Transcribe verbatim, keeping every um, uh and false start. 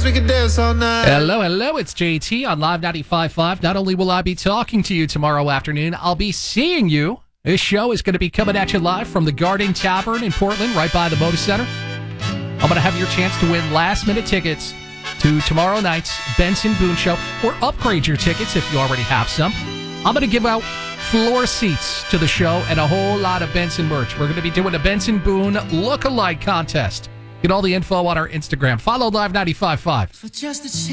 we can dance all night. Hello, hello, it's J T on Live ninety-five point five. Not only will I be talking to you tomorrow afternoon, I'll be seeing you. This show is going to be coming at you live from the Garden Tavern in Portland, right by the Moda Center. I'm going to have your chance to win last-minute tickets to tomorrow night's Benson Boone Show, or upgrade your tickets if you already have some. I'm going to give out floor seats to the show and a whole lot of Benson merch. We're going to be doing a Benson Boone look-alike contest. Get all the info on our Instagram. Follow Live ninety-five point five. For just a chance.